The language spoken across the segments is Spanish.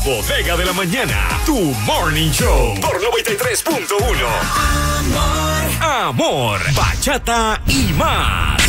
Bodega de la Mañana, tu morning show por 93.1. Amor, bachata y más.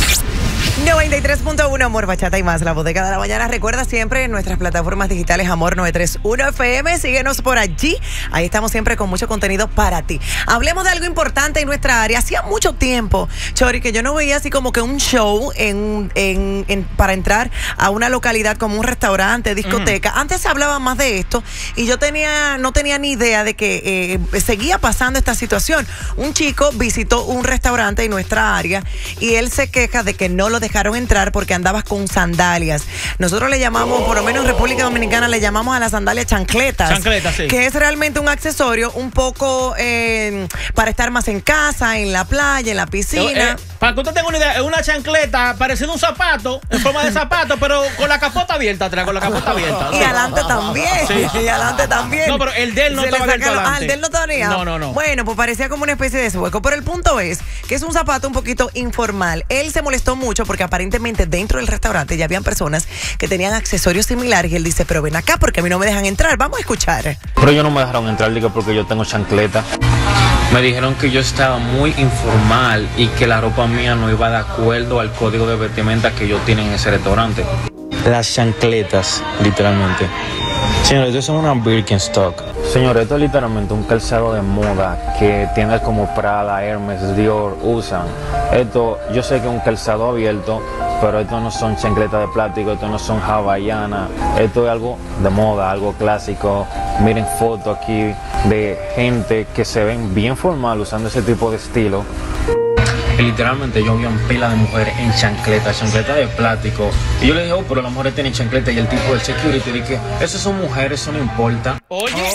93.1 Amor, bachata y más, la Bodega de la Mañana. Recuerda siempre en nuestras plataformas digitales Amor 931 FM. Síguenos por allí. Ahí estamos siempre con mucho contenido para ti. Hablemos de algo importante en nuestra área. Hacía mucho tiempo, Chori, que yo no veía así como que un show para entrar a una localidad como un restaurante, discoteca. Antes se hablaba más de esto y yo no tenía ni idea de que seguía pasando esta situación. Un chico visitó un restaurante en nuestra área y él se queja de que no lo dejaron entrar porque andabas con sandalias. Nosotros le llamamos, por lo menos en República Dominicana, le llamamos a las sandalias chancletas. Chancletas, sí. Que es realmente un accesorio un poco para estar más en casa, en la playa, en la piscina. Para que usted tenga una idea, es una chancleta parecida a un zapato, en forma de zapato, pero con la capota abierta atrás, con la capota abierta. Y adelante también. Sí. Y adelante también. No, pero el de él no estaba abierto adelante. ¿El de él no tenía? No. Bueno, pues parecía como una especie de hueco. Pero el punto es que es un zapato un poquito informal. Él se molestó mucho porque aparentemente dentro del restaurante ya habían personas que tenían accesorios similares y él dice, pero ven acá porque a mí no me dejan entrar. Vamos a escuchar. Pero ellos no me dejaron entrar, digo, porque yo tengo chancleta. Me dijeron que yo estaba muy informal y que la ropa mía no iba de acuerdo al código de vestimenta que ellos tienen en ese restaurante. Las chancletas, literalmente. Señores, esto es una Birkenstock. Señores, esto es literalmente un calzado de moda que tiendas como Prada, Hermes, Dior usan. Esto, yo sé que es un calzado abierto, pero esto no son chancletas de plástico, esto no son hawaianas. Esto es algo de moda, algo clásico. Miren fotos aquí de gente que se ven bien formal usando ese tipo de estilo. Y literalmente yo vi un pila de mujeres en chancletas de plástico. Y yo le dije, pero las mujeres tienen chancletas. Y el tipo del security dije, esas son mujeres, eso no importa. Oye.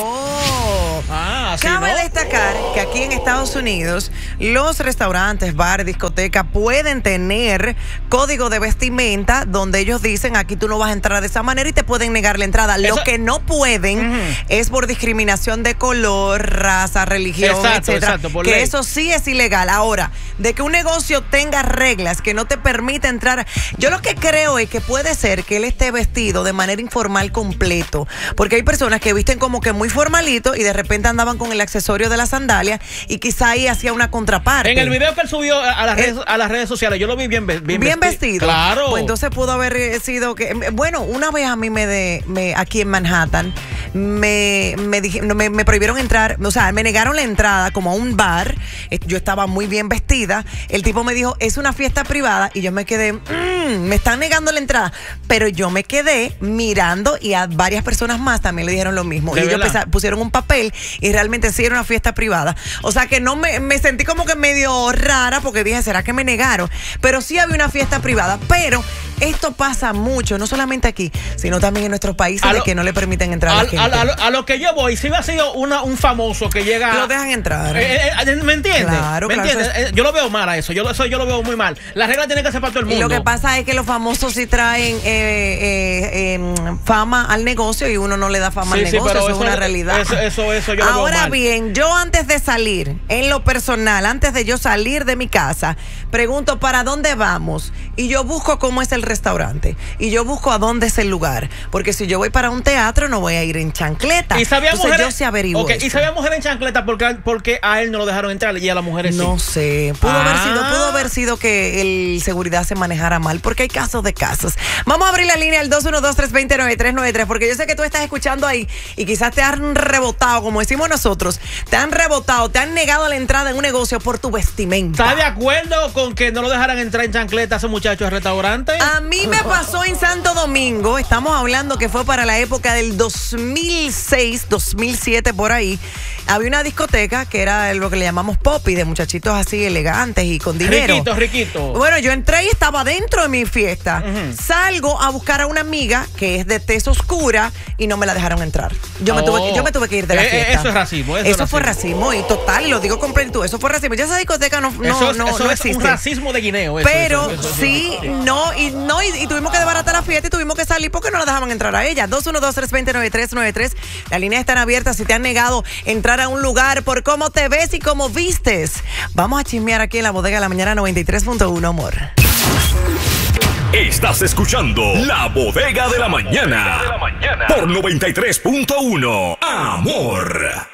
Cabe destacar que aquí en Estados Unidos los restaurantes, bares, discotecas pueden tener código de vestimenta donde ellos dicen aquí tú no vas a entrar de esa manera y te pueden negar la entrada. Lo que no pueden es por discriminación de color, raza, religión, etcétera. Que ley. Eso sí es ilegal. Ahora, de que un negocio tenga reglas que no te permite entrar, yo lo que creo es que puede ser que él esté vestido de manera informal completo, porque hay personas que visten como que muy formalito y de repente andaban con el accesorio de la sandalia y quizá ahí hacía una contraparte. En el video que él subió a las redes sociales, yo lo vi bien vestido. Claro. Pues entonces pudo haber sido que, bueno, una vez a mí aquí en Manhattan me prohibieron entrar, o sea, me negaron la entrada como a un bar. Yo estaba muy bien vestida. El tipo me dijo, es una fiesta privada y yo me quedé, me están negando la entrada, pero yo me quedé mirando y a varias personas más también le dijeron lo mismo. Y ellos pusieron un papel y realmente sí era una fiesta privada. O sea que no me sentí como que medio rara porque dije, ¿será que me negaron? Pero sí había una fiesta privada. Pero esto pasa mucho, no solamente aquí, sino también en nuestros países de que no le permiten entrar a la gente. A lo que yo voy, si hubiera sido un famoso que llega... Lo dejan entrar. ¿Me entiendes? Claro, ¿Me entiendes? Yo lo veo mal a eso. Yo lo veo muy mal. La regla tiene que ser para todo el mundo. Y lo que pasa es que los famosos sí traen fama al negocio y uno no le da fama al negocio. Pero eso es una realidad. Eso yo lo veo mal. Ahora bien, yo antes de salir, en lo personal, antes de yo salir de mi casa, pregunto ¿para dónde vamos? Y yo busco cómo es el restaurante. Y yo busco a dónde es el lugar. Porque si yo voy para un teatro, no voy a ir en chancleta. ¿Y sabía Entonces mujeres? yo se averiguo. Okay. ¿Y sabía mujer en chancleta porque a él no lo dejaron entrar y a las mujeres sí? No sé. Pudo haber sido que el seguridad se manejara mal, porque hay casos de casos. Vamos a abrir la línea al 212-320-9393, porque yo sé que tú estás escuchando ahí y quizás te han rebotado, como decimos nosotros, te han rebotado, te han negado la entrada en un negocio por tu vestimenta. ¿Estás de acuerdo con que no lo dejaran entrar en chancleta a ese muchacho al restaurante? A mí me pasó en Santo Domingo, estamos hablando que fue para la época del 2006, 2007 por ahí. Había una discoteca que era lo que le llamamos poppy, de muchachitos así elegantes y con dinero. Riquito. Bueno, yo entré y estaba dentro de mi fiesta. Salgo a buscar a una amiga que es de tez oscura y no me la dejaron entrar. Yo me tuve que ir de la fiesta. Eso es racismo. Eso fue racismo y total, y lo digo con plenitud, eso fue racismo. Ya esa discoteca no existe. Es un racismo de guineo. Pero sí, y tuvimos que desbaratar la fiesta y tuvimos que salir porque no la dejaban entrar a ella. 212-320-9393. Las líneas están abiertas si te han negado entrar a un lugar por cómo te ves y cómo vistes. Vamos a chismear aquí en la Bodega de la Mañana 93.1, amor. Estás escuchando La Bodega de la Mañana. Por 93.1 Amor.